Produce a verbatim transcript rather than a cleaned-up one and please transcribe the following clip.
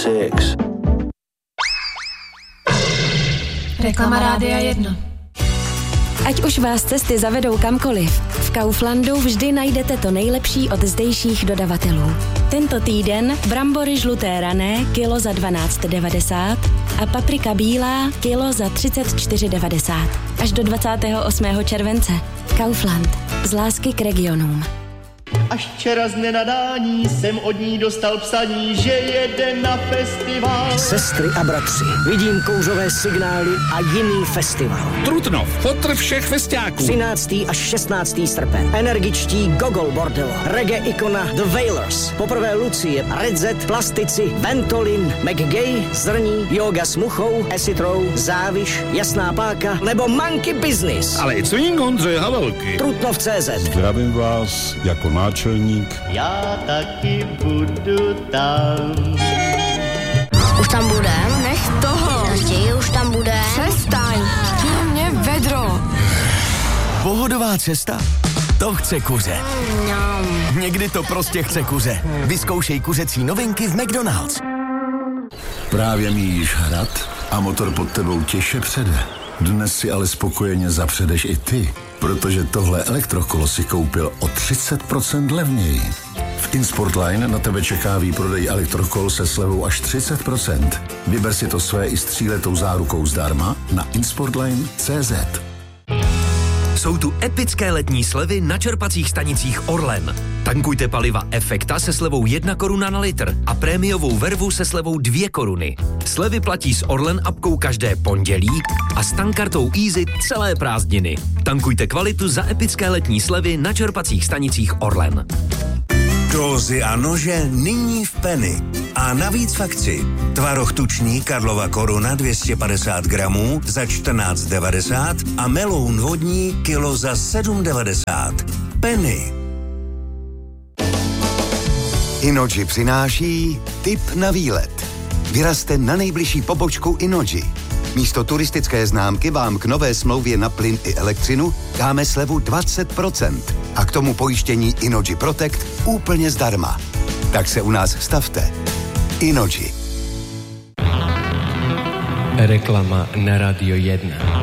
six. Reklama Rádia jedna. Ať už vás cesty zavedou kamkoliv, v Kauflandu vždy najdete to nejlepší od zdejších dodavatelů. Tento týden brambory žluté rané kilo za dvanáct devadesát a paprika bílá kilo za třicet čtyři devadesát. Až do dvacátého osmého července. Kaufland. Z lásky k regionům. Až včera z nenadání jsem od ní dostal psaní, že jede na festival. Sestry a bratři, vidím kouřové signály a jiný festival. Trutnov, fotr všech festiáků. třináctého až šestnáctého srpen. Energičtí Gogol Bordello, reggae ikona The Wailers, poprvé Lucie, Red Z, Plastici, Ventolin, McGay, Zrní, Yoga s muchou, Acid Row, Záviš, Jasná páka nebo Monkey Business. Ale i Cving Ondřej Havelky. Trutnov tečka cé zet. Zdravím vás jako náčelník. Já taky budu tam. Už tam budem? Nech toho. Raději už tam budem. Přestaň. Mě vedro. Pohodová cesta? To chce kuře. Mm, Někdy to prostě chce kuře. Vyzkoušej kuřecí novinky v McDonald's. Právě míjíš hrad a motor pod tebou těžce přede. Dnes si ale spokojeně zapředeš i ty, protože tohle elektrokolo si koupil o třicet procent levněji. V InSportline na tebe čeká výprodej elektrokol se slevou až třicet procent. Vyber si to své i s tříletou zárukou zdarma na insportline tečka cé zet. Jsou tu epické letní slevy na čerpacích stanicích Orlen. Tankujte paliva Efekta se slevou jedna koruna na litr a prémiovou vervu se slevou dvě koruny. Slevy platí s Orlen apkou každé pondělí a s tankkartou Easy celé prázdniny. Tankujte kvalitu za epické letní slevy na čerpacích stanicích Orlen. Dózy a nože nyní v Penny. A navíc v akci. Tvaroh tučný Karlova Koruna dvě stě padesát gramů za čtrnáct devadesát a meloun vodní kilo za sedm devadesát. Penny. Innoji přináší tip na výlet. Vyrazte na nejbližší pobočku Innoji. Místo turistické známky vám k nové smlouvě na plyn i elektřinu dáme slevu dvacet procent a k tomu pojištění Innoji Protect úplně zdarma. Tak se u nás stavte. Innoji. Reklama na Radio jedna.